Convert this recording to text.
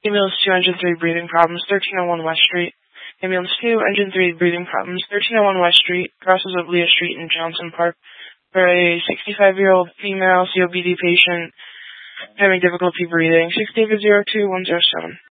Ambulance 2, Engine 3, breathing problems, 1301 West Street. Ambulance 2, Engine 3, breathing problems, 1301 West Street, crosses of Leah Street in Johnson Park, for a 65-year-old female COPD patient having difficulty breathing. 6 David 02107.